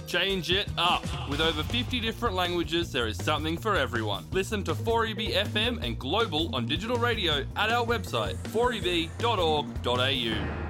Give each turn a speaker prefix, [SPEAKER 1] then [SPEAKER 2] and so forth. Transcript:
[SPEAKER 1] Change it up. With over 50 different languages, there is something for everyone. Listen to 4EB FM and Global on digital radio at our website, 4EB.org.au.